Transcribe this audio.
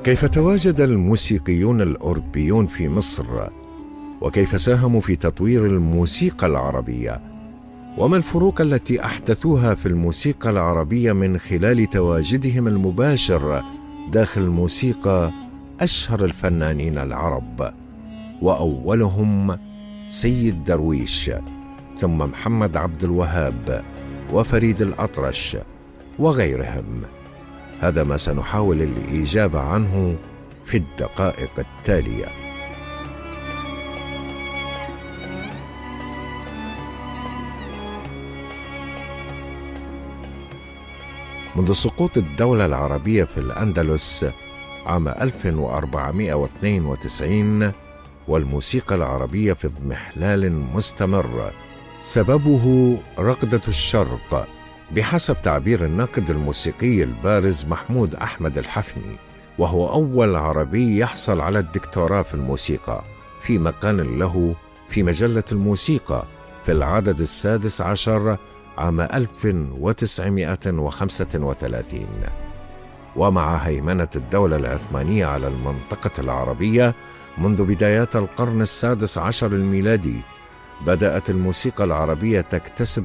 كيف تواجد الموسيقيون الأوروبيون في مصر؟ وكيف ساهموا في تطوير الموسيقى العربية؟ وما الفروق التي أحدثوها في الموسيقى العربية من خلال تواجدهم المباشر داخل موسيقى أشهر الفنانين العرب، وأولهم سيد درويش، ثم محمد عبد الوهاب وفريد الأطرش وغيرهم؟ هذا ما سنحاول الإجابة عنه في الدقائق التالية. منذ سقوط الدولة العربية في الأندلس عام 1492 والموسيقى العربية في اضمحلال مستمر، سببه رقدة الشرق بحسب تعبير الناقد الموسيقي البارز محمود أحمد الحفني، وهو أول عربي يحصل على الدكتوراه في الموسيقى في مقال له في مجلة الموسيقى في العدد 16 عام 1935. ومع هيمنة الدولة العثمانية على المنطقة العربية منذ بدايات القرن 16 الميلادي، بدأت الموسيقى العربية تكتسب